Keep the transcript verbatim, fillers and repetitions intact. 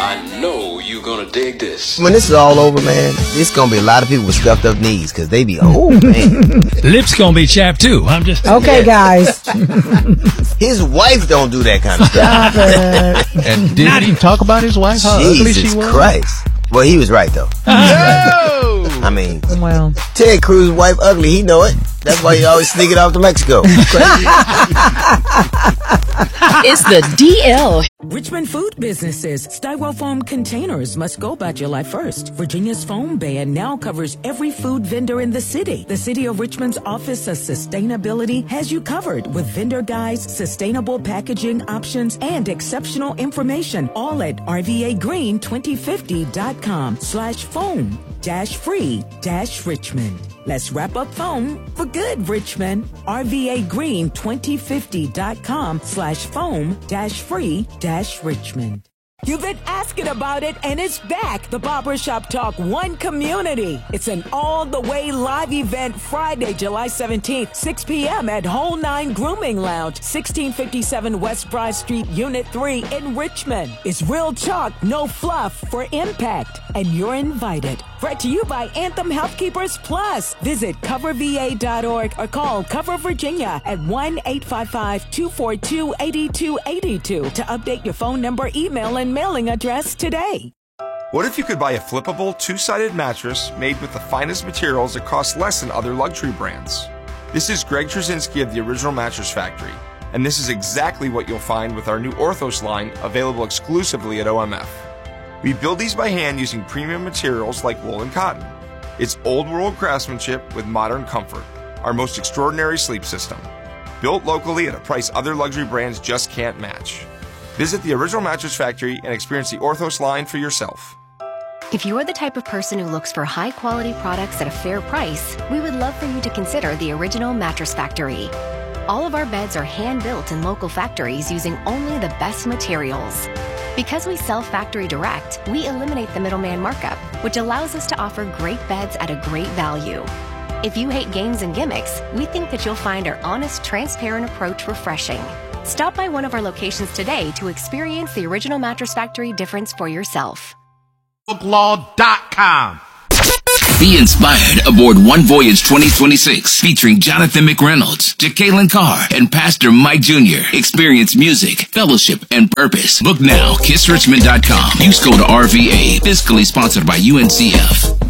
I know you're gonna dig this. When this is all over, man, it's gonna be a lot of people with stuffed up knees because they be, oh, man. Lips gonna be chapped, too. I'm just... Okay, guys. His wife don't do that kind of stuff. Stop it. And did he talk about his wife? How ugly she Jesus was? Christ. Well, he was right, though. He was right. I mean, Well, Ted Cruz's wife ugly. He know it. That's why he always sneak it off to Mexico. It's the D L. Richmond Food Businesses. Styrofoam containers must go by July first. Virginia's foam ban now covers every food vendor in the city. The City of Richmond's Office of Sustainability has you covered with vendor guides, sustainable packaging options, and exceptional information, all at R V A green twenty fifty dot com slash foam dash free dash Richmond. Let's wrap up foam for good, Richmond. R V A green twenty fifty dot com slash foam dash free dash Richmond. You've been asking about it, and it's back. The Barbershop Talk One Community. It's an all-the-way live event Friday, July seventeenth, six p.m. at Whole Nine Grooming Lounge, sixteen fifty-seven West Broad Street, Unit three in Richmond. It's real talk, no fluff for impact, and you're invited. Brought to you by Anthem Healthkeepers Plus. Visit cover v a dot org or call Cover Virginia at one eight five five, two four two, eight two eight two to update your phone number, email, and mailing address today. What if you could buy a flippable, two-sided mattress made with the finest materials that cost less than other luxury brands? This is Greg Trzynski of the Original Mattress Factory, and this is exactly what you'll find with our new Orthos line, available exclusively at O M F. We build these by hand using premium materials like wool and cotton. It's old-world craftsmanship with modern comfort, our most extraordinary sleep system. Built locally at a price other luxury brands just can't match. Visit the Original Mattress Factory and experience the Orthos line for yourself. If you're the type of person who looks for high-quality products at a fair price, we would love for you to consider the Original Mattress Factory. All of our beds are hand-built in local factories using only the best materials. Because we sell factory direct, we eliminate the middleman markup, which allows us to offer great beds at a great value. If you hate games and gimmicks, we think that you'll find our honest, transparent approach refreshing. Stop by one of our locations today to experience the Original Mattress Factory difference for yourself. Law dot com. Be inspired aboard One Voyage twenty twenty-six, featuring Jonathan McReynolds, Jacqueline Carr, and Pastor Mike Junior Experience music, fellowship, and purpose. Book now, kiss richmond dot com. Use code R V A, fiscally sponsored by U N C F.